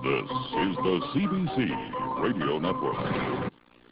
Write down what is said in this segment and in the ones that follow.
This is the CBC Radio Network.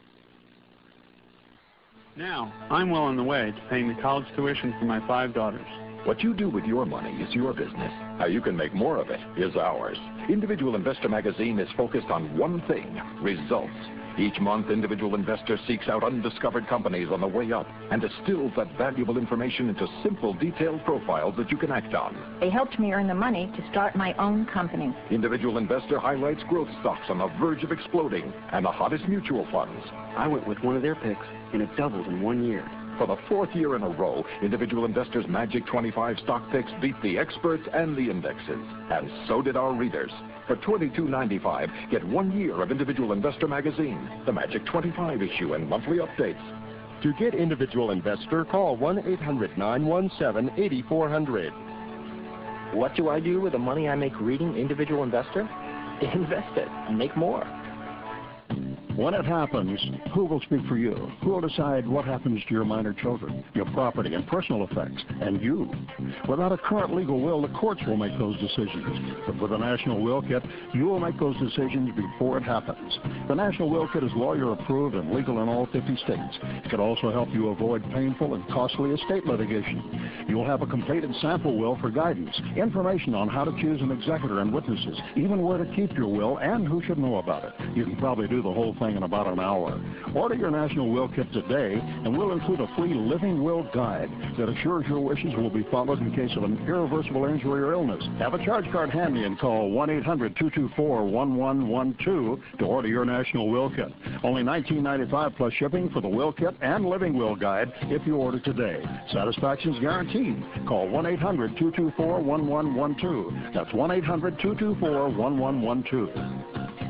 Now, I'm well on the way to paying the college tuition for my 5 daughters. What you do with your money is your business. How you can make more of it is ours. Individual Investor magazine is focused on one thing: results. Each month, Individual Investor seeks out undiscovered companies on the way up and distills that valuable information into simple, detailed profiles that you can act on. They helped me earn the money to start my own company. Individual Investor highlights growth stocks on the verge of exploding and the hottest mutual funds. I went with one of their picks, and it doubled in 1 year. For the 4th year in a row, Individual Investor's Magic 25 stock picks beat the experts and the indexes. And so did our readers. For $22.95, get 1 year of Individual Investor magazine, the Magic 25 issue, and monthly updates. To get Individual Investor, call 1-800-917-8400. What do I do with the money I make reading Individual Investor? Invest it and make more. When it happens, who will speak for you? Who will decide what happens to your minor children, your property and personal effects, and you? Without a current legal will, the courts will make those decisions. But with a National Will Kit, you will make those decisions before it happens. The National Will Kit is lawyer approved and legal in all 50 states. It can also help you avoid painful and costly estate litigation. You will have a completed sample will for guidance, information on how to choose an executor and witnesses, even where to keep your will and who should know about it. You can probably do the whole thing in about an hour. Order your National Will Kit today, and we'll include a free living will guide that assures your wishes will be followed in case of an irreversible injury or illness. Have a charge card handy and call 1-800-224-1112 to order your National Will Kit. Only $19.95 plus shipping for the Will Kit and Living Will Guide if you order today. Satisfaction's guaranteed. Call 1-800-224-1112. That's 1-800-224-1112.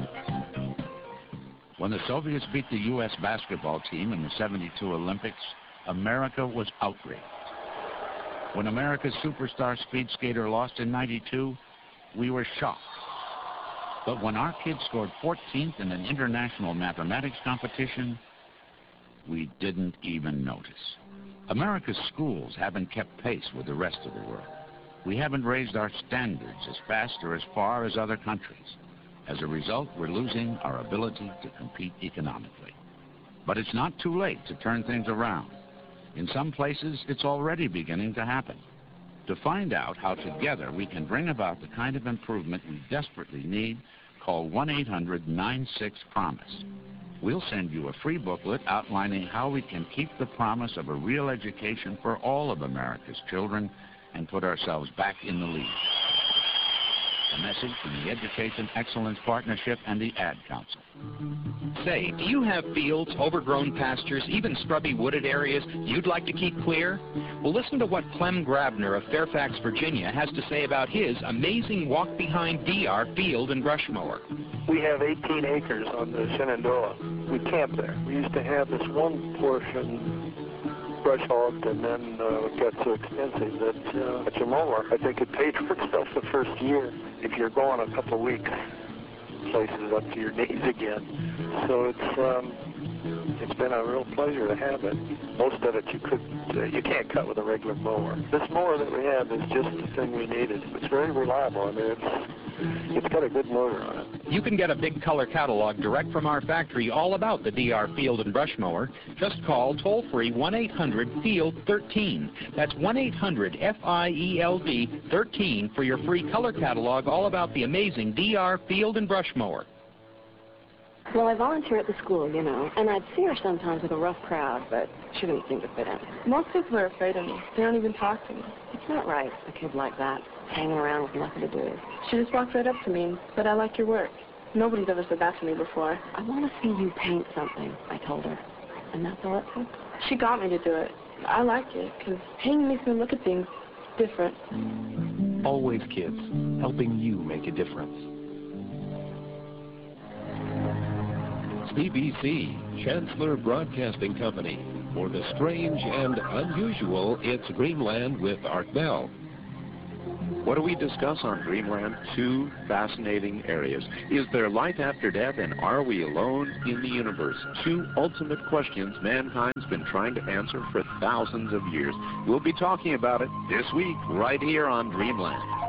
When the Soviets beat the U.S. basketball team in the '72 Olympics, America was outraged. When America's superstar speed skater lost in '92, we were shocked. But when our kids scored 14th in an international mathematics competition, we didn't even notice. America's schools haven't kept pace with the rest of the world. We haven't raised our standards as fast or as far as other countries. As a result, we're losing our ability to compete economically. But it's not too late to turn things around. In some places, it's already beginning to happen. To find out how together we can bring about the kind of improvement we desperately need, call 1-800-96-PROMISE. We'll send you a free booklet outlining how we can keep the promise of a real education for all of America's children and put ourselves back in the lead. A message from the Education Excellence Partnership and the Ad Council. Say, do you have fields, overgrown pastures, even scrubby wooded areas you'd like to keep clear? Well, listen to what Clem Grabner of Fairfax, Virginia has to say about his amazing walk-behind DR field and brush mower. We have 18 acres on the Shenandoah. We camp there. We used to have this one portion brush hogged, and then it got so expensive that at your mower, I think it paid for itself the first year. If you're going a couple of weeks, places up to your knees again. So it's been a real pleasure to have it. Most of it you can't cut with a regular mower. This mower that we have is just the thing we needed. It's very reliable. I mean, it's got a good motor on it. You can get a big color catalog direct from our factory all about the DR Field and Brush Mower. Just call toll-free 1-800-FIELD-13. That's 1-800-FIELD-13 for your free color catalog all about the amazing DR Field and Brush Mower. Well, I volunteer at the school, you know, and I'd see her sometimes with a rough crowd, but she didn't seem to fit in. Most people are afraid of me. They don't even talk to me. It's not right, a kid like that, hanging around with nothing to do. She just walked right up to me and said, I like your work. Nobody's ever said that to me before. I want to see you paint something, I told her. And that's all it took. She got me to do it. I like it, because painting makes me look at things different. Always Kids, helping you make a difference. CBC, Chancellor Broadcasting Company. For the strange and unusual, it's Dreamland with Art Bell. What do we discuss on Dreamland? 2 fascinating areas. Is there life after death, and are we alone in the universe? 2 ultimate questions mankind's been trying to answer for thousands of years. We'll be talking about it this week right here on Dreamland.